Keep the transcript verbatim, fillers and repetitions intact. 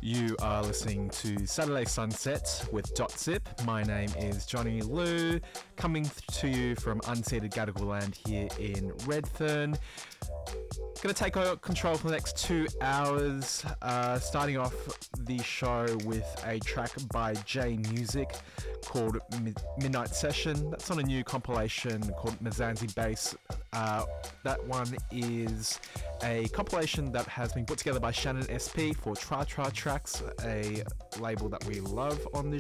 You are listening to Saturday Sunset with Dot Zip. My name is Johnny Liu, coming to you from unceded Gadigal land here in Redfern. Going to take control for the next two hours, uh, starting off the show with a track by J Music called Midnight Session. That's on a new compilation called Mzansi Bass. Uh, that one is a compilation that has been put together by Shannon S P for Tra Tra Tracks, a label that we love on this